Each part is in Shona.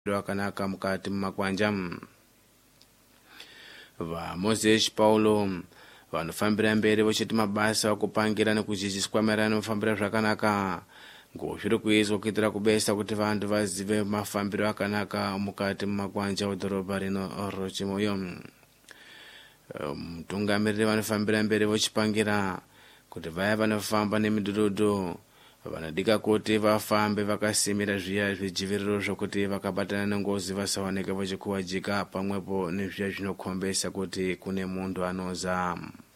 akanaka mukati mumakwanja. Moses Paulo vanofambira mberi vochiti mabasa okupangira nekudzidziswa maererano nekufambira zvakanaka ngozviri kuizwa kuitira kubesa kuti vantu vazive mafambiro akanaka mukati mumakwanja wedhorobha rino rochimoyo. Mutungamiriri vanofambira mberi vochipangira kuti vaya vanofamba nemidhudhudhu vanodika kuti vafambe vakasimira zviya zvidziviriro zvokuti vakabatana nengozi vasaoneke vachikuwadzika pamwepo nezviya zvinokombesa kuti kune munhu anoza.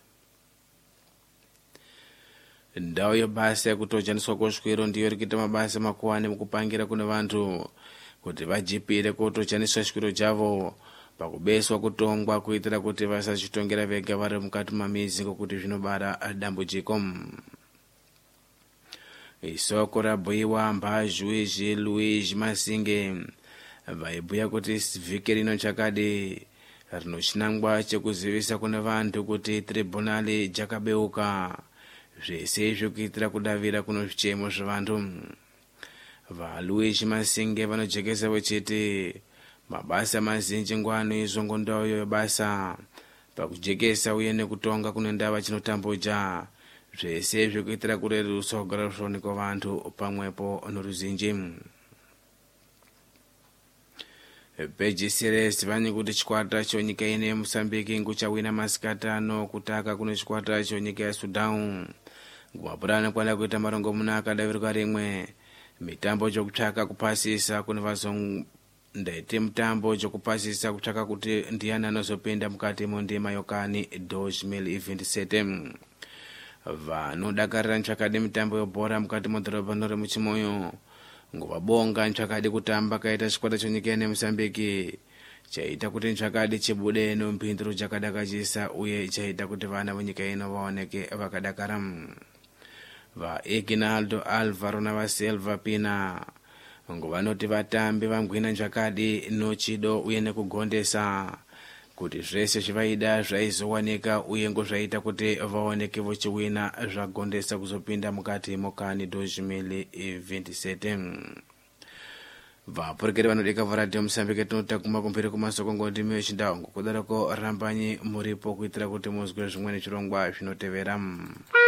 Ndau yebasa yekutojaniswa kwoswiro ndiyo irikuita mabasa makuwani mukupangira kune vantu kuti vajipire kutojaniswa swiro javo pakubeswa kutongwa kuitira kuti vasachitongera vega vari mukati mamizi ngokuti zvinobara dambudziko. Isoko rabhuyiwa Mbazhuizhi Luigi Masinge vaibhuya kuti vhiki rino chakadi rinochinangwa chekuzivisa kune vantu kuti tribunali jakabeuka zvese izvo kuitira kudavira kuno zvichemo zvevantu. Luigi Masinge vanojekesa vachiti mabasa mazhinji ngwano izvongo ndau yebasa pakujekesa uye nekutonga kunoenda vachinotambudza zvese zvekuitira kurerusa kugara rushoniko vantu pamwepo noruzhinji. Peji Series vane kuti chikwata chonyika ine yeMozambique nguchawina masikati ano kutaka kuno chikwata chonyika yeSudan ngumapurani kwana kuita marongomuna akadavirwa rimwe mitambo chokutsvaka kupasisa kune vazondaite mutambo chokupasisa kutsvaka kuti ndiani anozopinda mukati mondima yokani 2027. Vanodakarira ntsvakade mitambo yobhora mukati modhorobha remuchimoyo nguvabonga ntsvakade kutamba kaita chikwata chonyika yeMozambique chaita kuti ntsvakade chibude nomphinduro chakadakachisa uye chaita kuti vana venyika ino vaoneke vakadakara. Eginaldo Alvaro navasilva Pina vanoti vatambi vangwina ntsvakade nochido uye nekugondesa kuti zvese zvivaida zvaizowanika uye ngozvaita kuti vaoneke vochiwina zvagondesa kuzopinda mukati mokani 2027. Vapurukiri vanodika varadhiyo Mozambique tinotaguma kumberi kumasoko ngondimi yechindau ngokudaroko rambanyi muripo kuitira kuti muzwe zvimweni zvirongwa zvinotevera.